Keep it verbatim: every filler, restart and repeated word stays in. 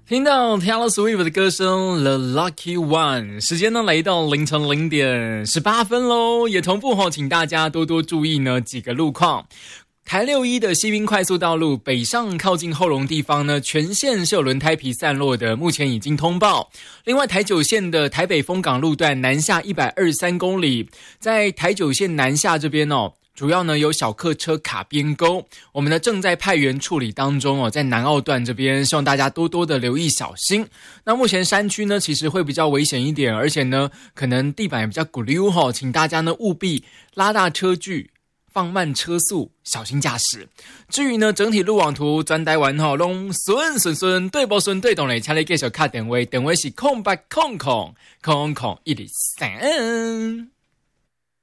听到 Taylor Swift 的歌声 The Lucky One， 时间呢来到凌晨零点十八分咯，也同步吼，请大家多多注意呢几个路况。台六一的西滨快速道路北上靠近后龙地方呢，全线是有轮胎皮散落的，目前已经通报。另外台九线的台北丰港路段南下一百二十三公里，在台九线南下这边哦，主要呢有小客车卡边沟，我们呢正在派员处理当中哦，在南澳段这边，希望大家多多的留意小心。那目前山区呢其实会比较危险一点，而且呢可能地板也比较骨溜哈，请大家呢务必拉大车距，放慢车速，小心驾驶。至于呢整体路网图专台完吼，拢顺顺顺对不顺对动嘞，请你继续打电话，电话是空八空空空空一二三。